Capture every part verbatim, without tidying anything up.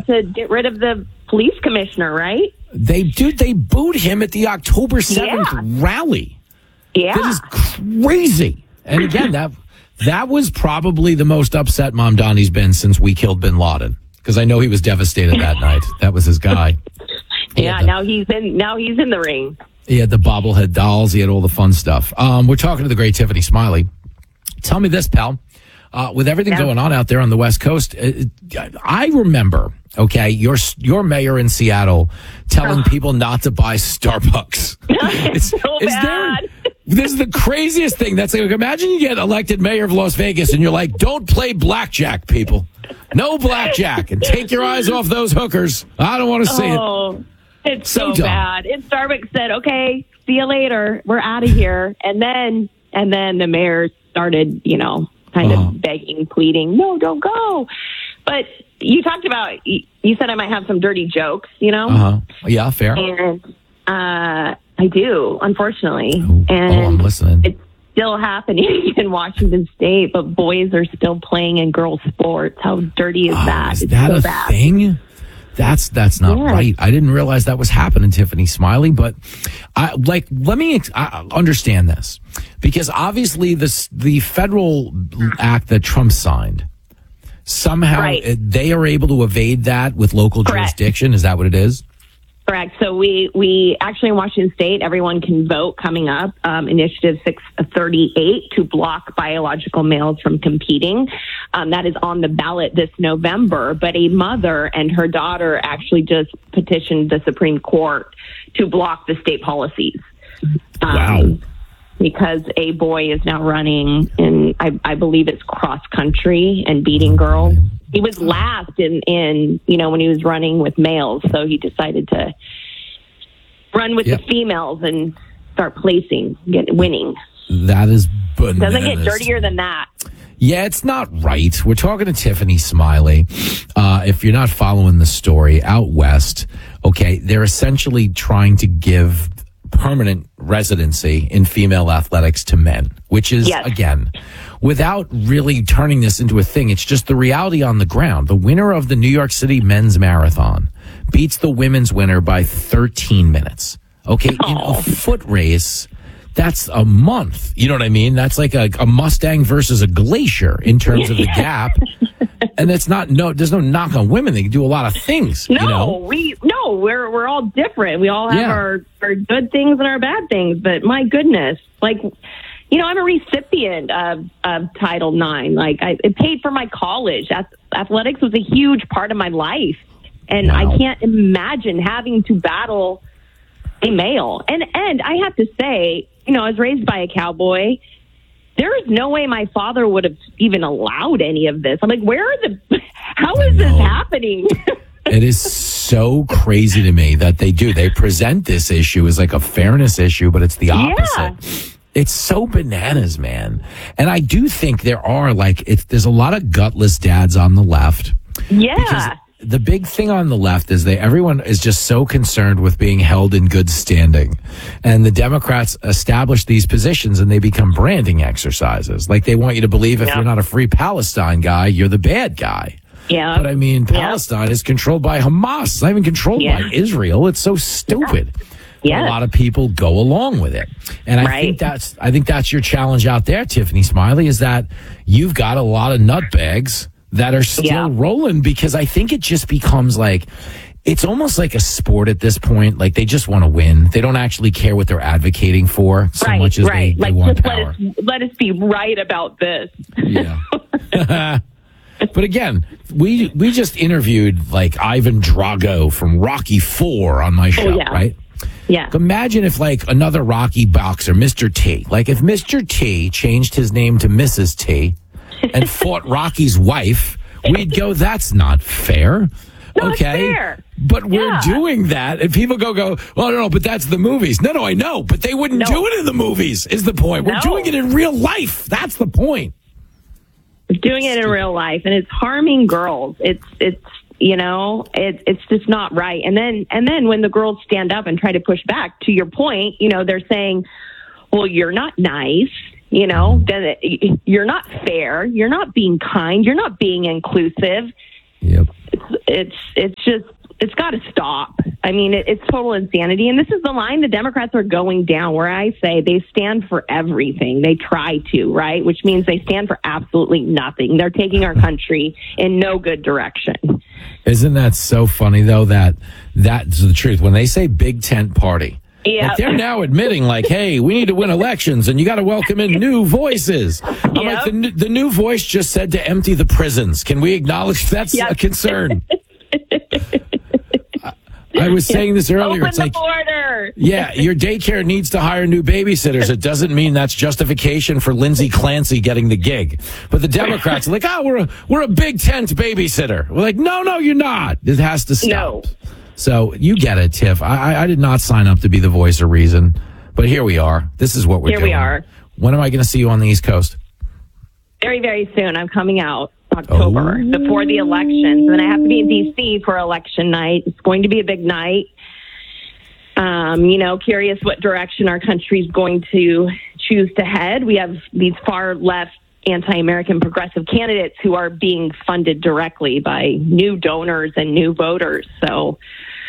wanted to get rid of the police commissioner, right? They dude, they booed him at the October seventh Yeah. rally. Yeah. That is crazy. And again, that that was probably the most upset Mamdani's been since we killed bin Laden. Because I know he was devastated that night. That was his guy. He Yeah, the, now he's in now he's in the ring. He had the bobblehead dolls. He had all the fun stuff. Um, we're talking to the great Tiffany Smiley. Tell me this, pal. Uh, with everything Yeah. going on out there on the West Coast, uh, I remember, okay, your your mayor in Seattle telling Oh. people not to buy Starbucks. It's so bad. There, this is the craziest thing. That's like, imagine you get elected mayor of Las Vegas and you're like, don't play blackjack, people. No blackjack. And take your eyes off those hookers. I don't want to see it. Oh, it's so, So dumb. bad. And Starbucks said, okay, see you later. We're out of here. And then, and then the mayor started, you know, kind Oh. of begging, pleading, no, don't go. But you talked about, you said I might have some dirty jokes, you know? Uh-huh. Yeah, fair. And uh, I do, unfortunately. Oh, and oh, I'm listening. It's still happening in Washington State, but boys are still playing in girls' sports. How dirty is Oh, that? is It's that so a bad. thing? That's that's not Yeah. right. I didn't realize that was happening, Tiffany Smiley. But I, like, let me ex- I understand this, because obviously this the federal act that Trump signed, somehow Right. uh, they are able to evade that with local Correct. jurisdiction. Is that what it is? Correct. So we, we actually in Washington State, everyone can vote coming up, um, Initiative six thirty-eight to block biological males from competing. Um, that is on the ballot this November. But a mother and her daughter actually just petitioned the Supreme Court to block the state policies. Um, Wow. Because a boy is now running in, I, I believe it's cross country and beating girls. He was last in, in, you know, when he was running with males. So he decided to run with Yep. the females and start placing, get winning. That is bananas. Doesn't get dirtier than that. Yeah, it's not right. We're talking to Tiffany Smiley. Uh, if you're not following the story, out west, okay, they're essentially trying to give permanent residency in female athletics to men, which is, Yes. again, without really turning this into a thing, it's just the reality on the ground. The winner of the New York City men's marathon beats the women's winner by thirteen minutes. Okay, in Oh. a foot race, that's a month. You know what I mean? That's like a, a Mustang versus a Glacier in terms of the gap. And it's not, no, there's no knock on women. They can do a lot of things. No, you know? we no, we're we're all different. We all have Yeah. our, our good things and our bad things. But my goodness, like, you know, I'm a recipient of, of Title nine. Like, I it paid for my college. Ath- Athletics was a huge part of my life, and Wow. I can't imagine having to battle a male. And and I have to say, you know, I was raised by a cowboy. There is no way my father would have even allowed any of this. I'm like, where are the? How is this know. happening? It is so crazy to me that they do. They present this issue as like a fairness issue, but it's the opposite. It's so bananas, man. And I do think there are like, it's, there's a lot of gutless dads on the left. Yeah. Because the big thing on the left is they everyone is just so concerned with being held in good standing. And the Democrats establish these positions and they become branding exercises. Like they want you to believe if Yeah. you're not a free Palestine guy, you're the bad guy. Yeah. But I mean, Yeah. Palestine is controlled by Hamas. It's not even controlled Yeah. by Israel. It's so stupid. Yeah. A lot of people go along with it. And I Right. think that's I think that's your challenge out there, Tiffany Smiley, is that you've got a lot of nutbags that are still Yeah. rolling, because I think it just becomes like, it's almost like a sport at this point. Like they just want to win. They don't actually care what they're advocating for so right, much as right. they, they like, want just power. let us let us be right about this. Yeah. But again, we we just interviewed like Ivan Drago from Rocky Four on my show, yeah. right? Yeah. Imagine if like another Rocky boxer, Mister T, like if Mister T changed his name to Missus T and fought Rocky's wife, we'd go, that's not fair. Not okay. fair. But we're Yeah. doing that, and people go, go, well, no, no, but that's the movies. No, no, I know, but they wouldn't No. do it in the movies, is the point. We're No. doing it in real life. That's the point. We're doing it in real life, and it's harming girls. It's it's you know it, it's just not right. And then and then when the girls stand up and try to push back, to your point, you know they're saying, well, you're not nice. You know, then you're not fair. You're not being kind. You're not being inclusive. Yep. It's, it's it's just it's got to stop. I mean, it, it's total insanity. And this is the line the Democrats are going down, where I say they stand for everything. They try to, right? Which means they stand for absolutely nothing. They're taking our country in no good direction. Isn't that so funny, though, that that's the truth? When they say big tent party, yeah, like they're now admitting, like, hey, we need to win elections and you got to welcome in new voices. I'm yep. like, the, the new voice just said to empty the prisons. Can we acknowledge that's yep. a concern? I was saying this earlier. Open it's the like, border. Yeah, your daycare needs to hire new babysitters. It doesn't mean that's justification for Lindsay Clancy getting the gig. But the Democrats are like, oh, we're a, we're a big tent babysitter. We're like, no, no, you're not. It has to stop. No. So you get it, Tiff. I, I, I did not sign up to be the voice of reason, but here we are. This is what we're here doing. Here we are. When am I going to see you on the East Coast? Very, very soon. I'm coming out. October, oh. before the elections. And I have to be in D C for election night. It's going to be a big night. Um, you know, curious what direction our country's going to choose to head. We have these far left anti-American progressive candidates who are being funded directly by new donors and new voters. So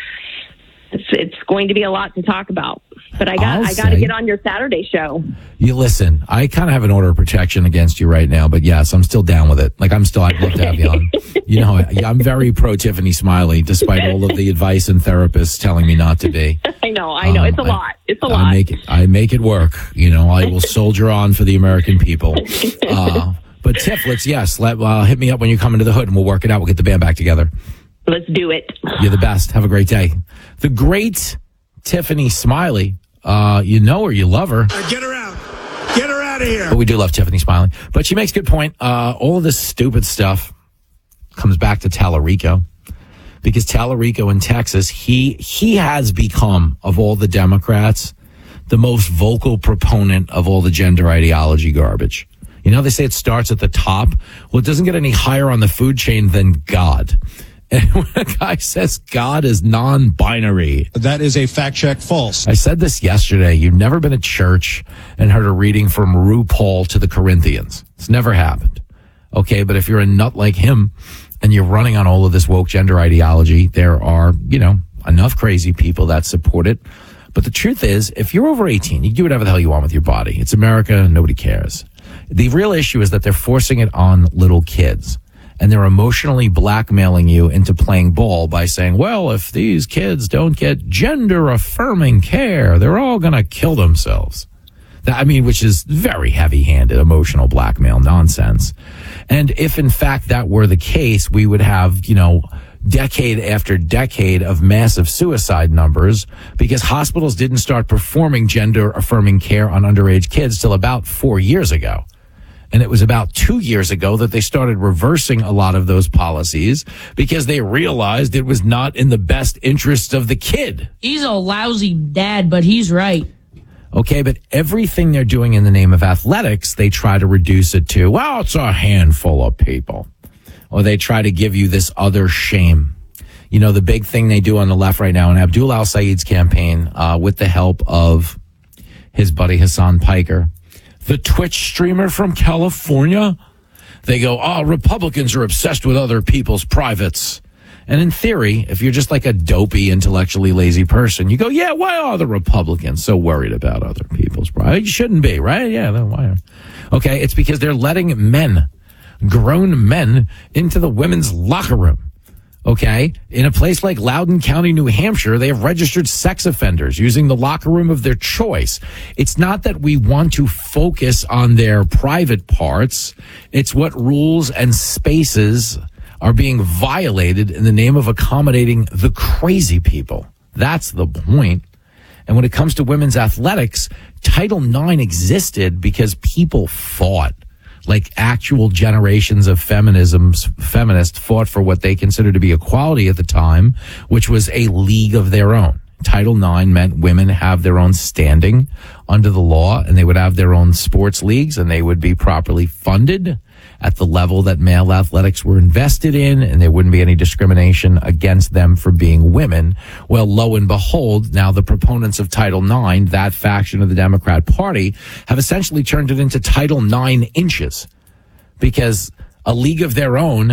it's, it's going to be a lot to talk about. But I got I'll I got to get on your Saturday show. You listen, I kind of have an order of protection against you right now, but yes, I'm still down with it. Like, I'm still, I'd love to have you on. You know, I, I'm very pro Tiffany Smiley, despite all of the advice and therapists telling me not to be. I know, I know. Um, it's a I, lot. It's a I lot. Make it, I make it work. You know, I will soldier on for the American people. Uh, but Tiff, let's, yes, let, uh, hit me up when you come into the hood and we'll work it out. We'll get the band back together. Let's do it. You're the best. Have a great day. The great Tiffany Smiley. Uh, you know her, you love her. Uh, get her out. Get her out of here. But we do love Tiffany Smiley. But she makes a good point. Uh, all of this stupid stuff comes back to Tallarico. Because Tallarico in Texas, he he has become, of all the Democrats, the most vocal proponent of all the gender ideology garbage. You know, they say it starts at the top. Well, it doesn't get any higher on the food chain than God. And when a guy says God is non-binary. That is a fact check false. I said this yesterday. You've never been to church and heard a reading from RuPaul to the Corinthians. It's never happened. Okay, but if you're a nut like him and you're running on all of this woke gender ideology, there are, you know, enough crazy people that support it. But the truth is, if you're over eighteen, you can do whatever the hell you want with your body. It's America. Nobody cares. The real issue is that they're forcing it on little kids. And they're emotionally blackmailing you into playing ball by saying, well, if these kids don't get gender-affirming care, they're all going to kill themselves. That, I mean, which is very heavy-handed emotional blackmail nonsense. And if, in fact, that were the case, we would have, you know, decade after decade of massive suicide numbers because hospitals didn't start performing gender-affirming care on underage kids till about four years ago. And it was about two years ago that they started reversing a lot of those policies because they realized it was not in the best interest of the kid. He's a lousy dad, but he's right. Okay, but everything they're doing in the name of athletics, they try to reduce it to, well, it's a handful of people. Or they try to give you this other shame. You know, the big thing they do on the left right now in Abdul Al-Sayed's campaign, uh, with the help of his buddy Hassan Piker, the Twitch streamer from California, they go, oh, Republicans are obsessed with other people's privates. And in theory, if you're just like a dopey, intellectually lazy person, you go, yeah, why are the Republicans so worried about other people's privates? You shouldn't be, right? Yeah, then why are? Okay, it's because they're letting men, grown men, into the women's locker room. Okay, in a place like Loudoun County, New Hampshire, they have registered sex offenders using the locker room of their choice. It's not that we want to focus on their private parts. It's what rules and spaces are being violated in the name of accommodating the crazy people. That's the point. And when it comes to women's athletics, Title nine existed because people fought. Like actual generations of feminisms, feminists fought for what they considered to be equality at the time, which was a league of their own. Title nine meant women have their own standing under the law, and they would have their own sports leagues, and they would be properly funded at the level that male athletics were invested in, and there wouldn't be any discrimination against them for being women. Well, lo and behold, now the proponents of Title nine, that faction of the Democrat Party, have essentially turned it into Title nine inches, because a league of their own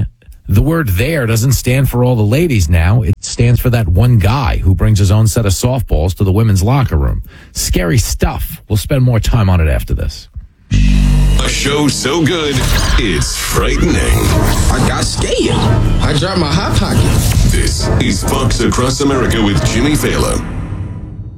The word there doesn't stand for all the ladies now. It stands for that one guy who brings his own set of softballs to the women's locker room. Scary stuff. We'll spend more time on it after this. A show so good, it's frightening. I got scared. I dropped my hot pocket. This is Fox Across America with Jimmy Fallon.